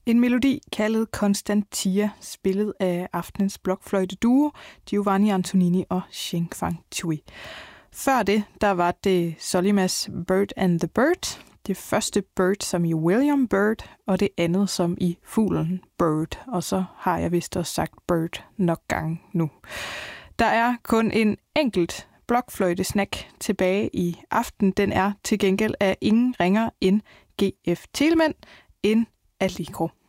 En melodi kaldet Constantia, spillet af aftenens blokfløjte-duo Giovanni Antonini og Sheng-Fang Cui. Før det, der var det Solimas Bird and the Bird. Det første Bird som i William Bird, og det andet som i fuglen Bird. Og så har jeg vist også sagt Bird nok gange nu. Der er kun en enkelt blokfløjte-snack tilbage i aften. Den er til gengæld af ingen ringer end G.F. Thielemann, en Allegro.